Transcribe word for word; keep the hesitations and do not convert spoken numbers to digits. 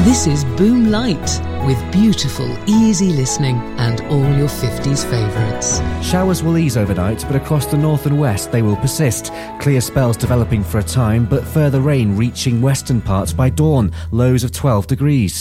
This is Boom Light, with beautiful, easy listening and all your fifties favourites. Showers will ease overnight, but across the north and west they will persist. Clear spells developing for a time, but further rain reaching western parts by dawn, lows of twelve degrees.